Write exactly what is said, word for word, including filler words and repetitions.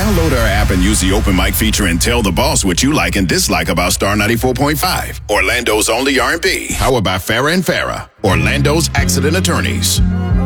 Download our app and use the open mic feature and tell the boss what you like and dislike about Star ninety-four point five. Orlando's only R and B. Powered by Farrah and Farrah. Orlando's Accident Attorneys.